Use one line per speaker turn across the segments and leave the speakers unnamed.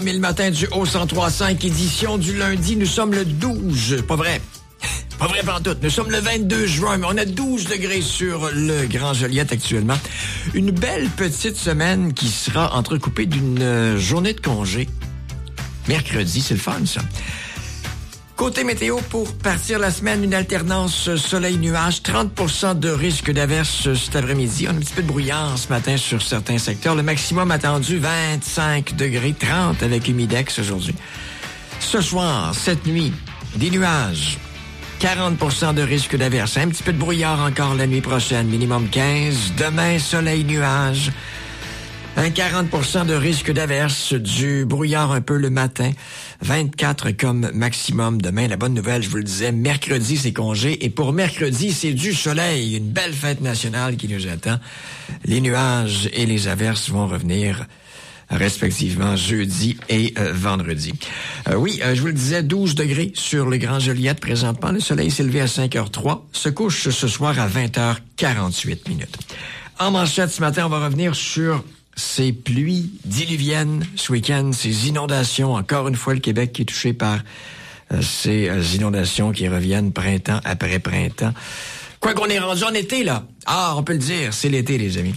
Mais le matin du Haut-103.5, édition du lundi, nous sommes le 12, pas vrai. Pas vrai pantoute. Nous sommes le 22 juin, mais on a 12 degrés sur le Grand Joliette actuellement. Une belle petite semaine qui sera entrecoupée d'une journée de congé. Mercredi, c'est le fun, ça. Côté météo, pour partir la semaine, une alternance soleil-nuage, 30% de risque d'averse cet après-midi. On a un petit peu de brouillard ce matin sur certains secteurs. Le maximum attendu, 25 degrés, 30 avec humidex aujourd'hui. Ce soir, cette nuit, des nuages, 40% de risque d'averse. Un petit peu de brouillard encore la nuit prochaine, minimum 15. Demain, soleil-nuage. Un 40% de risque d'averse, du brouillard un peu le matin, 24 comme maximum demain. La bonne nouvelle, je vous le disais, mercredi c'est congé et pour mercredi c'est du soleil, une belle fête nationale qui nous attend. Les nuages et les averses vont revenir respectivement jeudi et vendredi. Je vous le disais, 12 degrés sur le Grand Joliette présentement. Le soleil s'est levé à 5h03, se couche ce soir à 20h48. En manchette ce matin, on va revenir sur ces pluies diluviennes ce week-end, ces inondations. Encore une fois, le Québec qui est touché par ces inondations qui reviennent printemps après printemps. Quoi qu'on est rendu en été, là. Ah, on peut le dire, c'est l'été, les amis.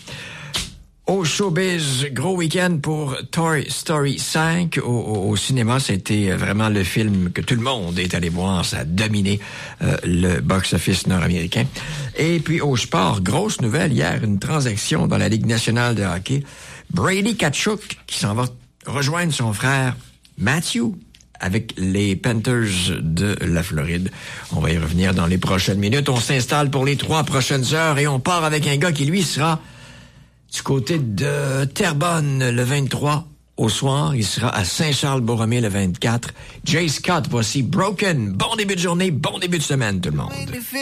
Au showbiz, gros week-end pour Toy Story 5. Au cinéma, c'était vraiment le film que tout le monde est allé voir. Ça a dominé le box-office nord-américain. Et puis au sport, grosse nouvelle hier, une transaction dans la Ligue nationale de hockey. Brady Tkachuk qui s'en va rejoindre son frère Matthew avec les Panthers de la Floride. On va y revenir dans les prochaines minutes. On s'installe pour les 3 prochaines heures et on part avec un gars qui, lui, sera du côté de Terrebonne le 23 au soir. Il sera à Saint-Charles-Borromée le 24. Jay Scott, voici Broken. Bon début de journée, bon début de semaine tout le monde.